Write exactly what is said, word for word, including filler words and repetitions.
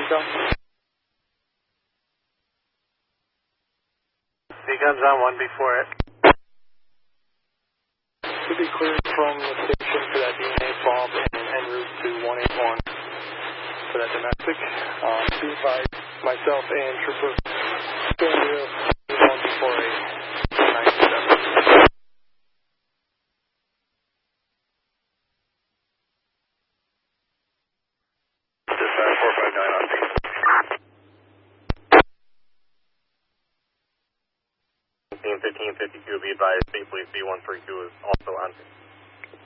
Recon. Becon's on one before it. Should be cleared from the station for that D N A swab and en route to one eight one for that domestic. Um, be advised, myself and Trooper Stanley one before a nine seven. Dispatch four five nine on scene. fifteen fifty-two, be advised, safely C one three two is also on scene.